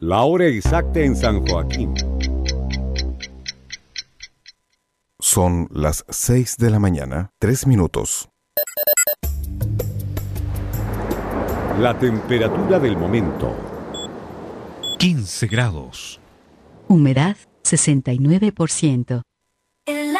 La hora exacta en San Joaquín. Son las 6 de la mañana, 3 minutos. La temperatura del momento. 15 grados. Humedad 69%.